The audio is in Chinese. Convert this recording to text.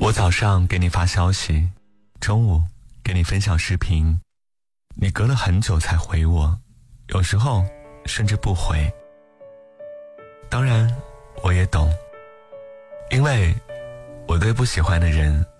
我早上给你发消息，中午给你分享视频，你隔了很久才回我，有时候甚至不回。当然我也懂，因为我对不喜欢的人